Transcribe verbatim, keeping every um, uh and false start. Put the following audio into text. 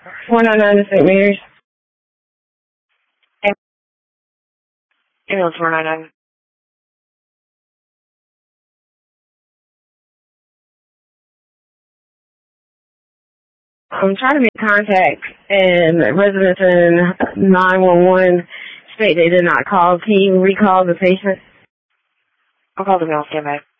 one oh nine to Saint Mary's. Ambulance four nine nine. I'm trying to make contact, and residents in nine one one state they did not call. Can you recall the patient? I'll call the mail, stand by.